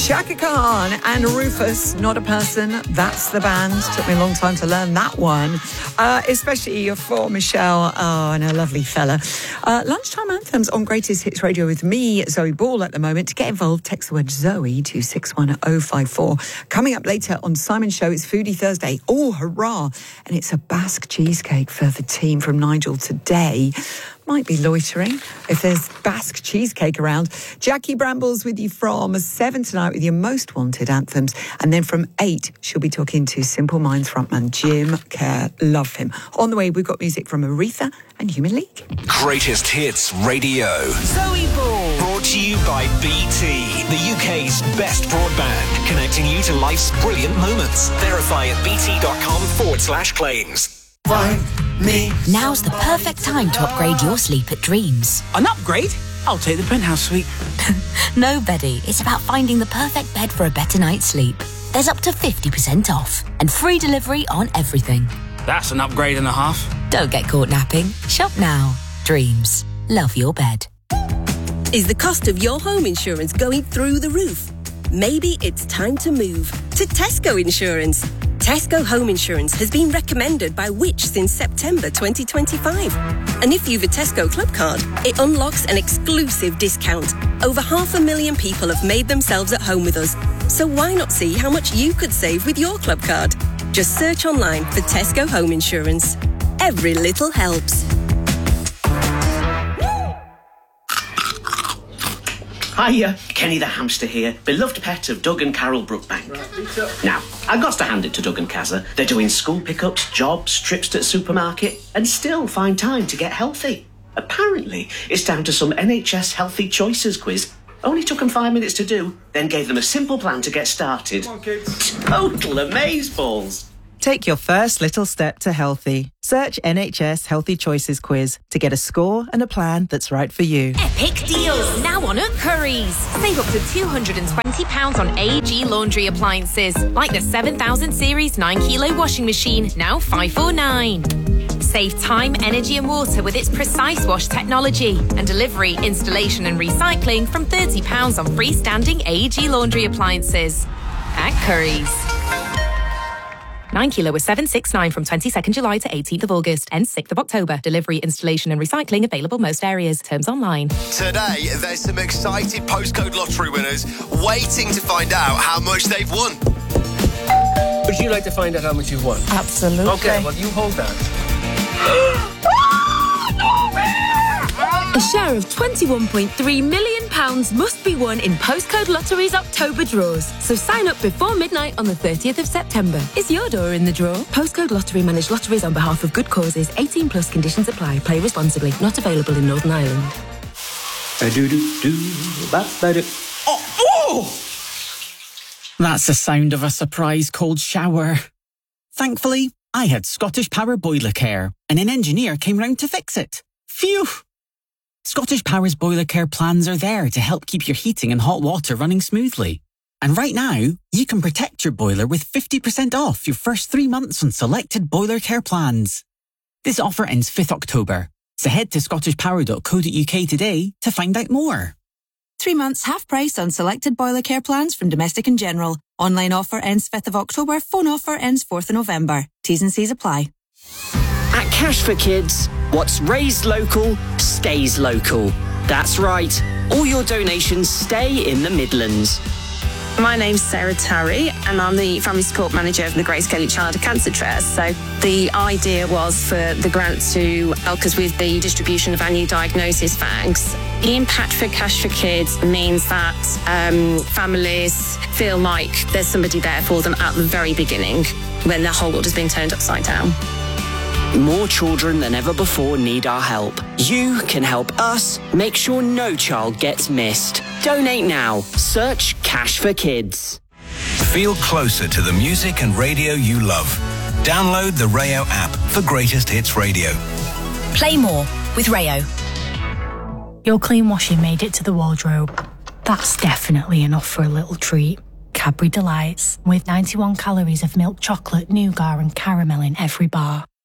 Shaka Khan and Rufus, Not a Person, that's the band. Took me a long time to learn that one, especially for Michelle and her lovely fella. Lunchtime anthems on Greatest Hits Radio with me, Zoe Ball, at the moment. To get involved, text the word Zoe to 61054. Coming up later on Simon's show, it's Foodie Thursday. Oh, hurrah! And it's a Basque cheesecake for the team from Nigel today. Might be loitering if there's Basque cheesecake around. Jackie Brambles with you from 7 tonight with your most wanted anthems. And then from 8, she'll be talking to Simple Minds frontman Jim Kerr. Love him. On the way, we've got music from Aretha and Human League. Greatest Hits Radio. Zoe Ball. Brought to you by BT, the UK's best broadband, connecting you to life's brilliant moments. Verify at bt.com/claims. Find me. Now's the perfect time to upgrade your sleep at Dreams. An upgrade? I'll take the penthouse suite. No, Betty. It's about finding the perfect bed for a better night's sleep. There's up to 50% off and free delivery on everything. That's an upgrade and a half. Don't get caught napping. Shop now. Dreams. Love your bed. Is the cost of your home insurance going through the roof? Maybe it's time to move to Tesco Insurance. Tesco Home Insurance has been recommended by Which since September 2025. And if you've a Tesco Club card, it unlocks an exclusive discount. Over 500,000 people have made themselves at home with us. So why not see how much you could save with your club card? Just search online for Tesco Home Insurance. Every little helps. Hiya, Kenny the hamster here, beloved pet of Doug and Carol Brookbank. Now, I've got to hand it to Doug and Kazza. They're doing school pickups, jobs, trips to the supermarket, and still find time to get healthy. Apparently, it's down to some NHS Healthy Choices quiz. Only took them 5 minutes to do, then gave them a simple plan to get started. Come on, kids. Total amazeballs. Take your first little step to healthy. Search NHS Healthy Choices quiz to get a score and a plan that's right for you. Epic deals now on at Currys. Save up to £220 on AEG laundry appliances, like the 7000 series 9kg washing machine, now £549. Save time, energy and water with its Precise Wash technology, and delivery, installation and recycling from £30 on freestanding AEG laundry appliances. At Currys. 9kg was $769 from 22nd July to 18th of August. Ends 6th of October. Delivery, installation and recycling available most areas. Terms online. Today, there's some excited postcode lottery winners waiting to find out how much they've won. Would you like to find out how much you've won? Absolutely. Okay, well, you hold that. A share of £21.3 million must be won in Postcode Lottery's October draws. So sign up before midnight on the 30th of September. Is your door in the draw? Postcode Lottery manage lotteries on behalf of good causes. 18 plus conditions apply. Play responsibly. Not available in Northern Ireland. Oh! That's the sound of a surprise cold shower. Thankfully, I had Scottish Power Boiler Care, and an engineer came round to fix it. Phew! Scottish Power's Boiler Care plans are there to help keep your heating and hot water running smoothly. And right now, you can protect your boiler with 50% off your first 3 months on selected Boiler Care plans. This offer ends 5th October, so head to scottishpower.co.uk today to find out more. 3 months half price on selected Boiler Care plans from Domestic and General. Online offer ends 5th of October. Phone offer ends 4th of November. T's and C's apply. At Cash for Kids, what's raised local stays local. That's right. All your donations stay in the Midlands. My name's Sarah Tarry and I'm the Family Support Manager of the Grace Kelly Child Cancer Trust. So the idea was for the grant to help us with the distribution of our new diagnosis bags. The impact for Cash for Kids means that families feel like there's somebody there for them at the very beginning when their whole world has been turned upside down. More children than ever before need our help. You can help us make sure no child gets missed. Donate now. Search Cash for Kids. Feel closer to the music and radio you love. Download the Rayo app for Greatest Hits Radio. Play more with Rayo. Your clean washing made it to the wardrobe. That's definitely enough for a little treat. Cadbury Delights, with 91 calories of milk chocolate, nougat and caramel in every bar.